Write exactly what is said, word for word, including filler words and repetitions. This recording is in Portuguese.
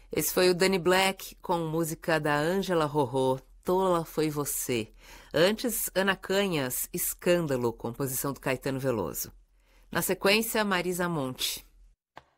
Esse foi o Danny Black com música da Ângela Rorô, Tola Foi Você. Antes, Ana Canhas, Escândalo, composição do Caetano Veloso. Na sequência, Marisa Monte,